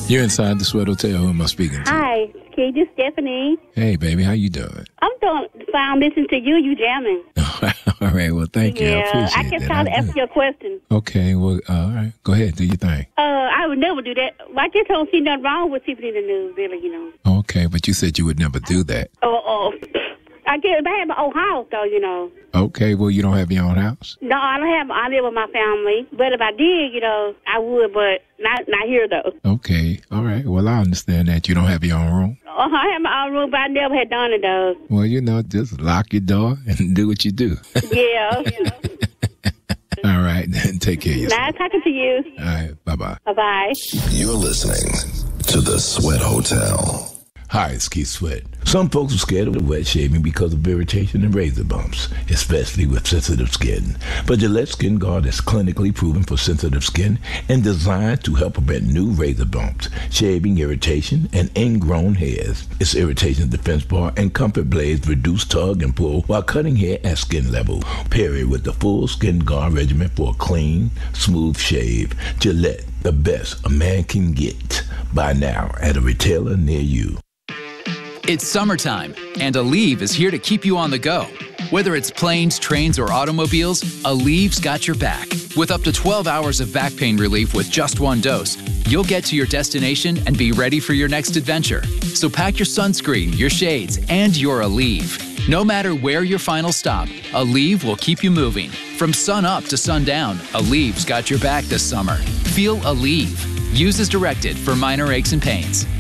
You're inside the Sweat Hotel. Who am I speaking to? Hi, Key, this is Stephanie. Hey, baby, how you doing? I'm doing fine. Listening to you. You jamming. All right, well, thank you. I appreciate I just called to ask you a question. Okay, well, all right. Go ahead, do your thing. I would never do that. I just don't see nothing wrong with people in the news, really, you know. Okay, but you said you would never do that. I guess I have my own house, though, you know. Okay, well, you don't have your own house? No, I don't have. I live with my family. But if I did, you know, I would, but not here, though. Okay, all right. Well, I understand that you don't have your own room. I have my own room, but I never had done it, though. Well, you know, just lock your door and do what you do. Yeah. All right, then take care of yourself. Nice talking to you. All right, bye-bye. Bye-bye. You're listening to The Sweat Hotel. Hi, it's Keith Sweat. Some folks are scared of wet shaving because of irritation and razor bumps, especially with sensitive skin. But Gillette Skin Guard is clinically proven for sensitive skin and designed to help prevent new razor bumps, shaving irritation, and ingrown hairs. Its irritation defense bar and comfort blades reduce tug and pull while cutting hair at skin level. Pair it with the full Skin Guard regimen for a clean, smooth shave. Gillette, the best a man can get. Buy now at a retailer near you. It's summertime, and Aleve is here to keep you on the go. Whether it's planes, trains, or automobiles, Aleve's got your back. With up to 12 hours of back pain relief with just one dose, you'll get to your destination and be ready for your next adventure. So pack your sunscreen, your shades, and your Aleve. No matter where your final stop, Aleve will keep you moving. From sun up to sundown, Aleve's got your back this summer. Feel Aleve. Use as directed for minor aches and pains.